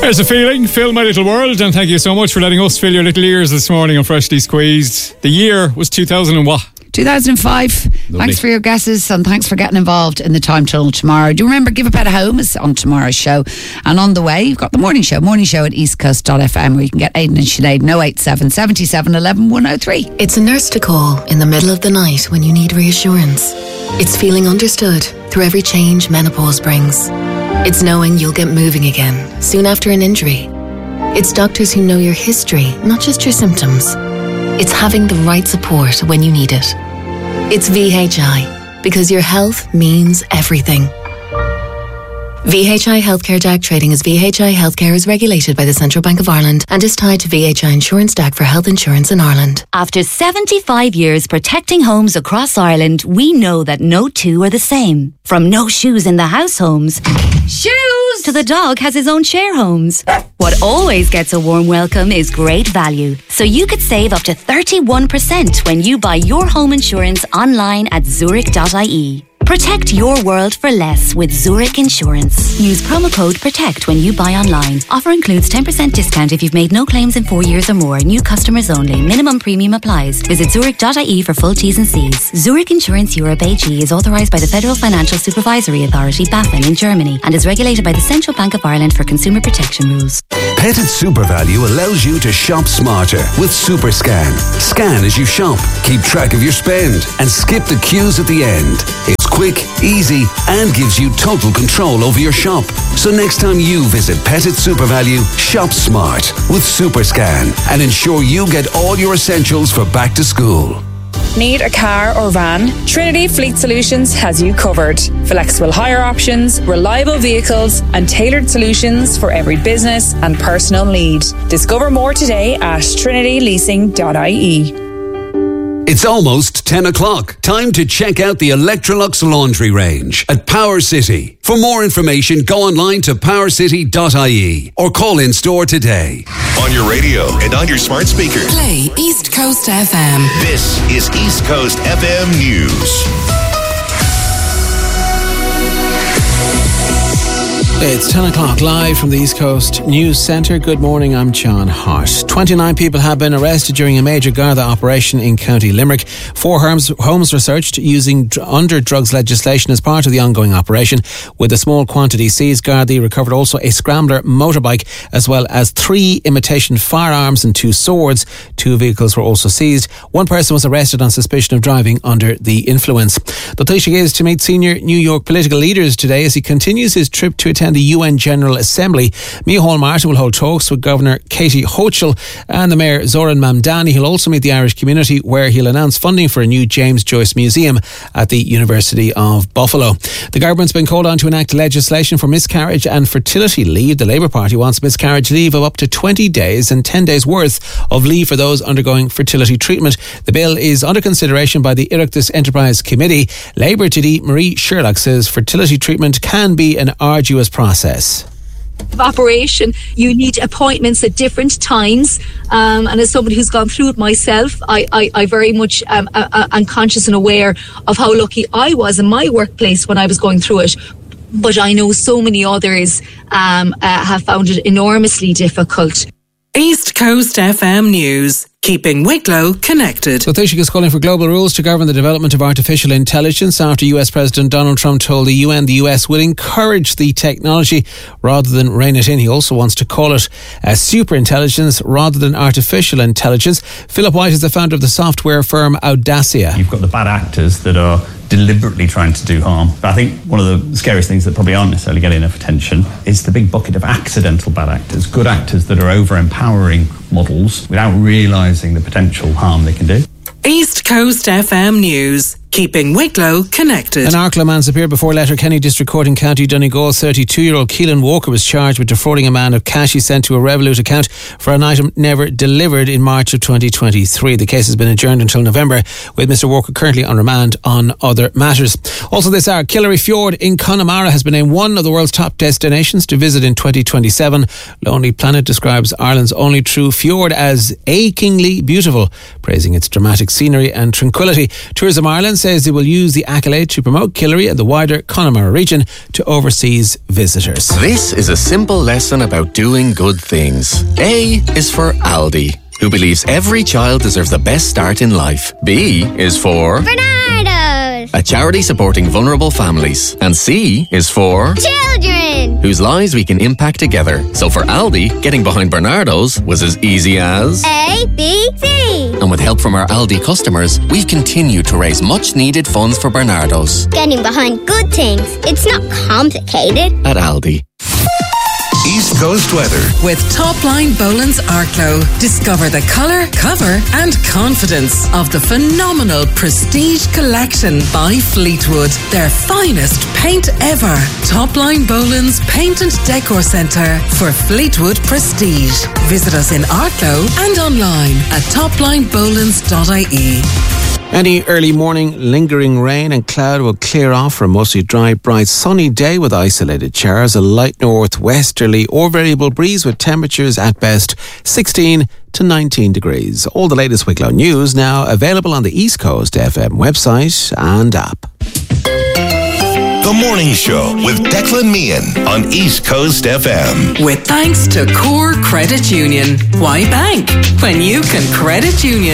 There's a feeling. Fill my little world, and thank you so much for letting us fill your little ears this morning on Freshly Squeezed. The year was 2000 and what? 2005. Lovely. Thanks for your guesses and thanks for getting involved in the Time Tunnel tomorrow. Do remember, Give a Pet a Home is on tomorrow's show. And on the way, you've got the morning show at eastcoast.fm, where you can get Aidan and Sinead 087 77 11 103. It's a nurse to call in the middle of the night when you need reassurance. It's feeling understood through every change menopause brings. It's knowing you'll get moving again soon after an injury. It's doctors who know your history, not just your symptoms. It's having the right support when you need it. It's VHI, because your health means everything. VHI Healthcare DAC trading as VHI Healthcare is regulated by the Central Bank of Ireland and is tied to VHI Insurance DAC for health insurance in Ireland. After 75 years protecting homes across Ireland, we know that no two are the same. From no shoes in the house homes, shoes, to the dog has his own share homes. What always gets a warm welcome is great value. So you could save up to 31% when you buy your home insurance online at Zurich.ie. Protect your world for less with Zurich Insurance. Use promo code PROTECT when you buy online. Offer includes 10% discount if you've made no claims in 4 years or more. New customers only. Minimum premium applies. Visit Zurich.ie for full T's and C's. Zurich Insurance Europe AG is authorised by the Federal Financial Supervisory Authority, BaFin, in Germany, and is regulated by the Central Bank of Ireland for consumer protection rules. Pettit SuperValue allows you to shop smarter with SuperScan. Scan as you shop, keep track of your spend, and skip the queues at the end. It's quick, easy, and gives you total control over your shop. So next time you visit Pettit SuperValue, shop smart with SuperScan and ensure you get all your essentials for back to school. Need a car or van? Trinity Fleet Solutions has you covered. Flexible hire options, reliable vehicles, and tailored solutions for every business and personal need. Discover more today at trinityleasing.ie. It's almost 10 o'clock. Time to check out the Electrolux laundry range at Power City. For more information, go online to powercity.ie or call in store today. On your radio and on your smart speaker. Play East Coast FM. This is East Coast FM News. It's 10 o'clock live from the East Coast News Centre. Good morning, I'm John Hart. 29 people have been arrested during a major Garda operation in County Limerick. 4 homes were searched using under drugs legislation as part of the ongoing operation. With a small quantity seized, Garda recovered also a scrambler motorbike as well as 3 imitation firearms and 2 swords. 2 vehicles were also seized. 1 person was arrested on suspicion of driving under the influence. The Taoiseach is to meet senior New York political leaders today as he continues his trip to attend the UN General Assembly. Micheál Martin will hold talks with Governor Katie Hochul and the Mayor Zoran Mamdani. He'll also meet the Irish community, where he'll announce funding for a new James Joyce Museum at the University of Buffalo. The government's been called on to enact legislation for miscarriage and fertility leave. The Labour Party wants miscarriage leave of up to 20 days and 10 days worth of leave for those undergoing fertility treatment. The bill is under consideration by the Oireachtas Enterprise Committee. Labour TD Marie Sherlock says fertility treatment can be an arduous process. Operation, you need appointments at different times, and as somebody who's gone through it myself, I very much am conscious and aware of how lucky I was in my workplace when I was going through it. But I know so many others have found it enormously difficult. East Coast FM News. Keeping Wicklow connected. So Taoiseach is calling for global rules to govern the development of artificial intelligence after US President Donald Trump told the UN the US will encourage the technology rather than rein it in. He also wants to call it super intelligence rather than artificial intelligence. Philip White is the founder of the software firm Audacia. You've got the bad actors that are deliberately trying to do harm. But I think one of the scariest things that probably aren't necessarily getting enough attention is the big bucket of accidental bad actors, good actors that are over-empowering models without realising the potential harm they can do. East Coast FM News. Keeping Wicklow connected. An Arklow man's appeared before Letterkenny District Court in County Donegal. 32-year-old Keelan Walker was charged with defrauding a man of cash he sent to a Revolut account for an item never delivered in March of 2023. The case has been adjourned until November, with Mr Walker currently on remand on other matters. Also this hour, Killary Fjord in Connemara has been named one of the world's top destinations to visit in 2027. Lonely Planet describes Ireland's only true fjord as achingly beautiful, praising its dramatic scenery and tranquility. Tourism Ireland says they will use the accolade to promote Killary and the wider Connemara region to overseas visitors. This is a simple lesson about doing good things. A is for Aldi, who believes every child deserves the best start in life. B is for Bernardo's, a charity supporting vulnerable families. And C is for children, whose lives we can impact together. So for Aldi, getting behind Bernardo's was as easy as A, B, C. And with help from our Aldi customers, we've continued to raise much needed funds for Bernardo's. Getting behind good things. It's not complicated. At Aldi. East Coast weather. With Topline Boland's Arklow. Discover the colour, cover and confidence of the phenomenal Prestige Collection by Fleetwood. Their finest paint ever. Topline Boland's Paint and Decor Centre for Fleetwood Prestige. Visit us in Arklow and online at toplinebolans.ie. Any early morning lingering rain and cloud will clear off for a mostly dry, bright, sunny day with isolated showers, a light northwesterly or variable breeze with temperatures at best 16 to 19 degrees. All the latest Wicklow news now available on the East Coast FM website and app. The Morning Show with Declan Meehan on East Coast FM. With thanks to Core Credit Union. Why bank when you can credit union?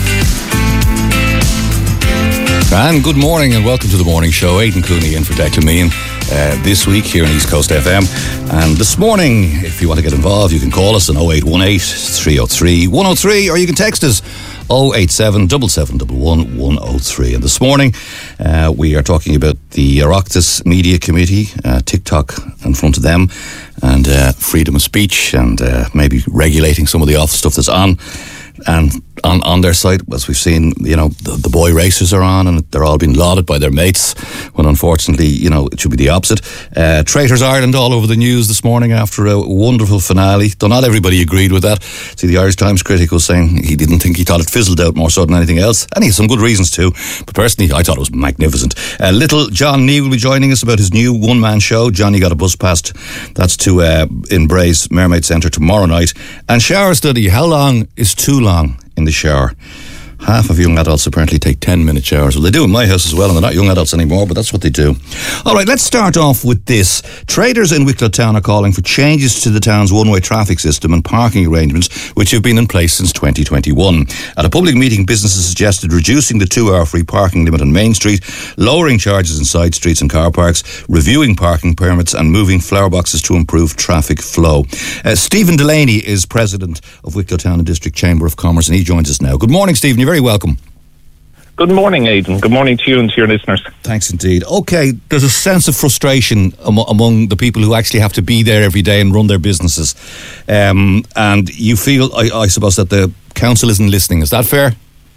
And good morning and welcome to the Morning Show. Aidan Cooney in for Declan Meehan this week here on East Coast FM. And this morning, if you want to get involved, you can call us on 0818 303 103 or you can text us 087 7711 103. And this morning, we are talking about the Oireachtas Media Committee, TikTok in front of them, and freedom of speech and maybe regulating some of the awful stuff that's on. And on their site, as we've seen, you know, the boy races are on and they're all being lauded by their mates, when unfortunately, you know, it should be the opposite. Traitors Ireland all over the news this morning after a wonderful finale, though not everybody agreed with that. See, the Irish Times critic was saying he thought it fizzled out more so than anything else, and he has some good reasons too, but personally I thought it was magnificent. Little John Nee will be joining us about his new one-man show, Johnny Got a Bus Pass. That's to in Bray's Mermaid Centre tomorrow night. And shower study, how long is too long in the shower? Half of young adults apparently take 10-minute showers. Well, they do in my house as well, and they're not young adults anymore, but that's what they do. All right, let's start off with this. Traders in Wicklow Town are calling for changes to the town's one-way traffic system and parking arrangements, which have been in place since 2021. At a public meeting, businesses suggested reducing the 2-hour free parking limit on Main Street, lowering charges in side streets and car parks, reviewing parking permits and moving flower boxes to improve traffic flow. Stephen Delaney is president of Wicklow Town and District Chamber of Commerce, and he joins us now. Good morning, Stephen. You're very welcome. Good morning, Aidan. Good morning to you and to your listeners. Thanks indeed. Okay, there's a sense of frustration among the people who actually have to be there every day and run their businesses. And you feel, I suppose, that the council isn't listening. Is that fair?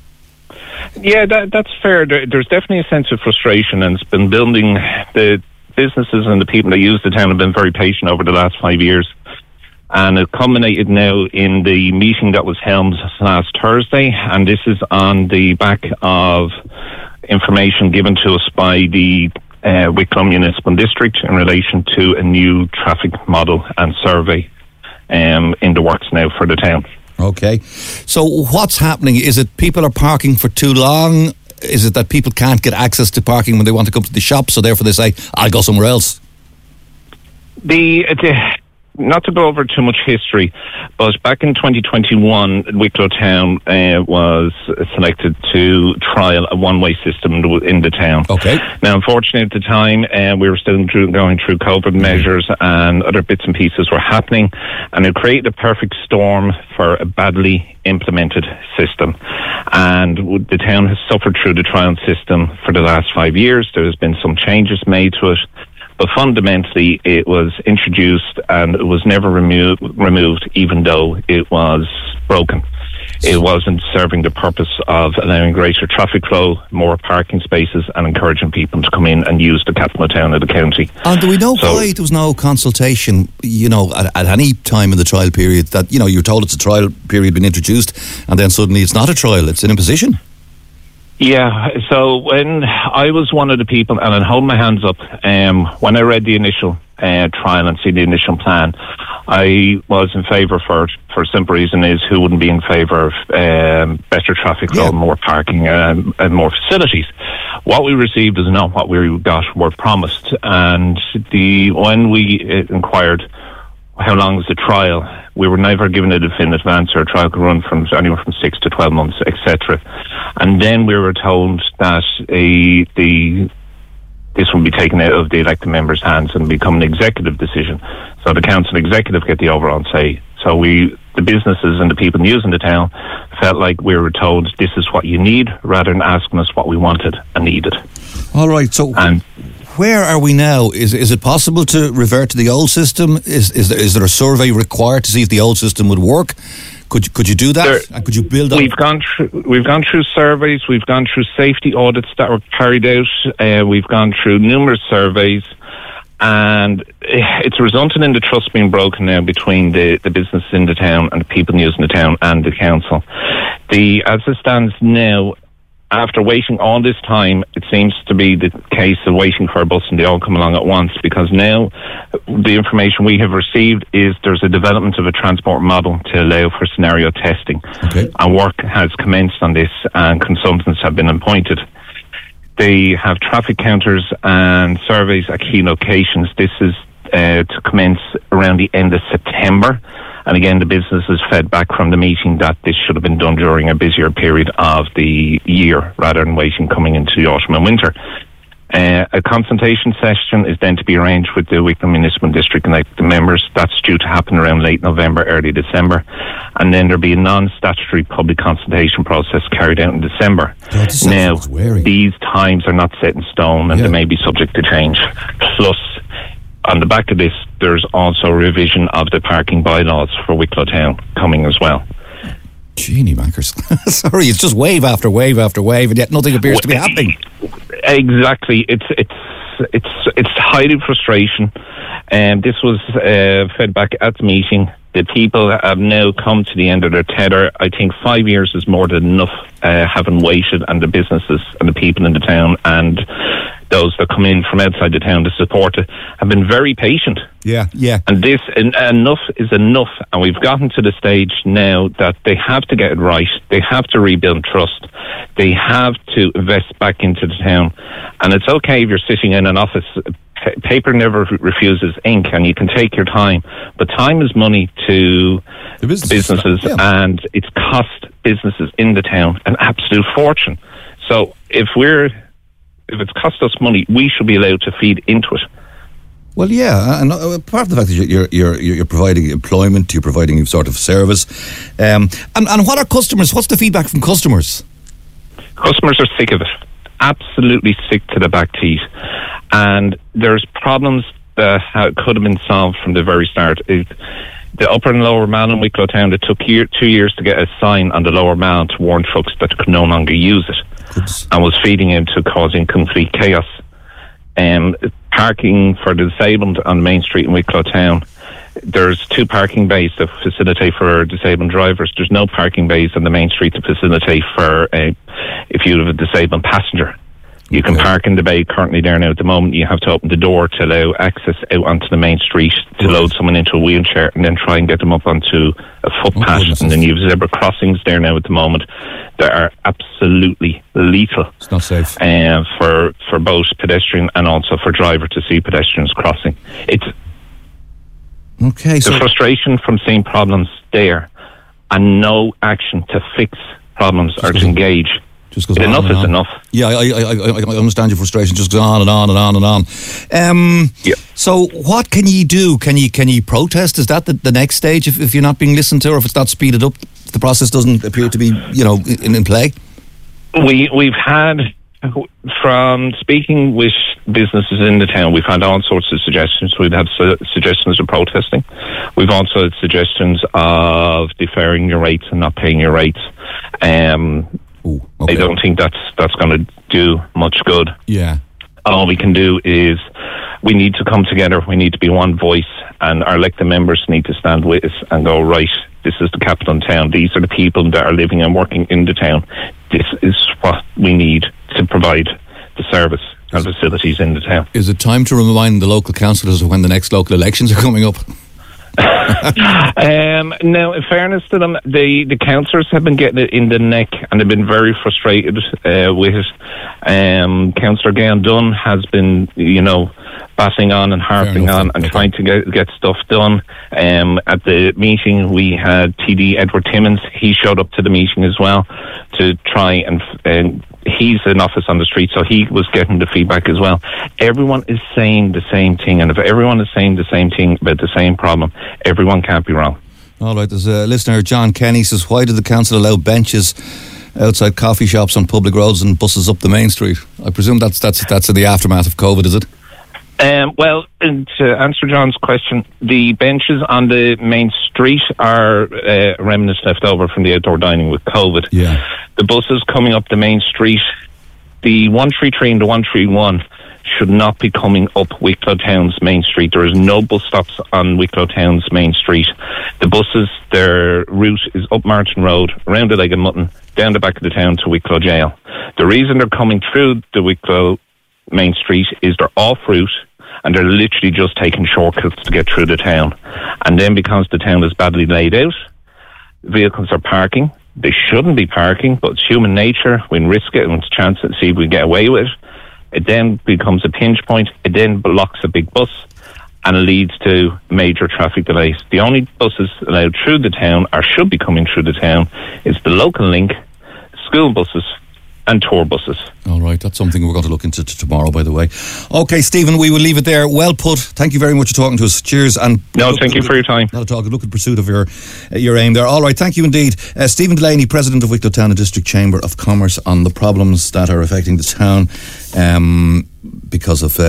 Yeah, that's fair. There's definitely a sense of frustration, and it's been building. The businesses and the people that use the town have been very patient over the last 5 years. And it culminated now in the meeting that was held last Thursday, and this is on the back of information given to us by the Wicklow Municipal District in relation to a new traffic model and survey in the works now for the town. Okay. So what's happening? Is it people are parking for too long? Is it that people can't get access to parking when they want to come to the shop, so therefore they say, I'll go somewhere else? Not to go over too much history, but back in 2021, Wicklow Town was selected to trial a one-way system in the town. Okay. Now, unfortunately, at the time, we were still going through COVID measures and other bits and pieces were happening, and it created a perfect storm for a badly implemented system. And the town has suffered through the trial system for the last 5 years. There has been some changes made to it. But fundamentally, it was introduced and it was never removed, even though it was broken. It wasn't serving the purpose of allowing greater traffic flow, more parking spaces, and encouraging people to come in and use the capital town of the county. And do we know why there was no consultation, at any time in the trial period that, you're told it's a trial period been introduced, and then suddenly it's not a trial, it's an imposition? Yeah, so when I was one of the people, and I'll hold my hands up, when I read the initial trial and see the initial plan, I was in favour for a simple reason is who wouldn't be in favour of better traffic flow, more parking and more facilities. What we received is not what we were promised, and when we inquired how long is the trial, we were never given a definitive answer. A trial could run from anywhere from 6 to 12 months, etc. And then we were told that this will be taken out of the elected members' hands and become an executive decision. So the council executive get the overall say. So the businesses and the people using the town felt like we were told this is what you need, rather than asking us what we wanted and needed. All right. So where are we now? Is it possible to revert to the old system? Is there a survey required to see if the old system would work? Could you do that? And could you build up? We've gone through surveys. We've gone through safety audits that were carried out. We've gone through numerous surveys, and it's resulted in the trust being broken now between the businesses in the town and the people using the town and the council. As it stands now, after waiting all this time, it seems to be the case of waiting for a bus and they all come along at once, because now the information we have received is there's a development of a transport model to allow for scenario testing. Okay. And work has commenced on this and consultants have been appointed. They have traffic counters and surveys at key locations. This is to commence around the end of September. And again, the business has fed back from the meeting that this should have been done during a busier period of the year rather than waiting coming into the autumn and winter. A consultation session is then to be arranged with the Wicklow Municipal District and the members. That's due to happen around late November, early December. And then there'll be a non-statutory public consultation process carried out in December. Now, these times are not set in stone and they may be subject to change. Plus, on the back of this, there's also a revision of the parking bylaws for Wicklow Town coming as well. Genie bankers. Sorry, it's just wave after wave after wave, and yet nothing appears to be happening. Exactly. It's highly frustration. And this was fed back at the meeting. The people have now come to the end of their tether. I think 5 years is more than enough, having waited, and the businesses and the people in the town and those that come in from outside the town to support it have been very patient. Yeah. And this, enough is enough. And we've gotten to the stage now that they have to get it right. They have to rebuild trust. They have to invest back into the town. And it's okay if you're sitting in an office. Paper never refuses ink, and you can take your time. But time is money to the businesses, and it's cost businesses in the town an absolute fortune. So if it's cost us money, we should be allowed to feed into it. Well, yeah, and part of the fact that you're providing employment, you're providing sort of service, and what are customers? What's the feedback from customers? Customers are sick of it, absolutely sick to the back teeth, and there's problems that could have been solved from the very start. The upper and lower mall in Wicklow Town, it took 2 years to get a sign on the lower mall to warn trucks that could no longer use it. And was feeding into causing complete chaos. Parking for the disabled on Main Street in Wicklow Town, there's 2 parking bays to facilitate for disabled drivers. There's no parking bays on the Main Street to facilitate for if you have a disabled passenger. You can park in the bay currently there now. At the moment, you have to open the door to allow access out onto the main street to load someone into a wheelchair and then try and get them up onto a footpath. And then you have zebra crossings there now at the moment that are absolutely lethal. It's not safe. For both pedestrian and also for driver to see pedestrians crossing. It's the frustration from seeing problems there and no action to fix problems or to engage. Just goes enough is enough. Yeah, I understand your frustration. Just goes on and on and on and on. So what can you do? Can you protest? Is that the next stage if you're not being listened to, or if it's not speeded up, if the process doesn't appear to be in play? We've had, from speaking with businesses in the town, we've had all sorts of suggestions. We've had suggestions of protesting. We've also had suggestions of deferring your rates and not paying your rates. I don't think that's going to do much good. Yeah. All we can do is we need to come together. We need to be one voice, and our elected members need to stand with us and go, right, this is the capital town. These are the people that are living and working in the town. This is what we need to provide the service and facilities in the town. Is it time to remind the local councillors of when the next local elections are coming up? Now, in fairness to them, the councillors have been getting it in the neck, and they've been very frustrated with it. Councillor Gail Dunn has been, battling on and harping on and trying to get stuff done. At the meeting, we had TD Edward Timmins. He showed up to the meeting as well to try and he's an office on the street, so he was getting the feedback as well. Everyone is saying the same thing, and if everyone is saying the same thing about the same problem, everyone can't be wrong. All right, there's a listener, John Kenny, says, why did the council allow benches outside coffee shops on public roads and buses up the main street? I presume that's in the aftermath of COVID, is it? Well, to answer John's question, the benches on the main street are remnants left over from the outdoor dining with COVID. Yeah. The buses coming up the main street, the 133 and the 131 should not be coming up Wicklow Town's main street. There is no bus stops on Wicklow Town's main street. The buses, their route is up Martin Road, around the Leg of Mutton, down the back of the town to Wicklow Jail. The reason they're coming through the Wicklow main street is they're off route, and they're literally just taking shortcuts to get through the town. And then because the town is badly laid out, vehicles are parking. They shouldn't be parking, but it's human nature. We risk it and it's a chance to see if we get away with it. It then becomes a pinch point. It then blocks a big bus and leads to major traffic delays. The only buses allowed through the town, or should be coming through the town, is the local link, school buses, and tour buses. All right, that's something we're going to look into tomorrow, by the way. Okay, Stephen, we will leave it there. Well put. Thank you very much for talking to us. Cheers. And thank you for your time. Not at all. Good luck in pursuit of your aim there. All right, thank you indeed. Stephen Delaney, President of Wicklow Town and District Chamber of Commerce, on the problems that are affecting the town because of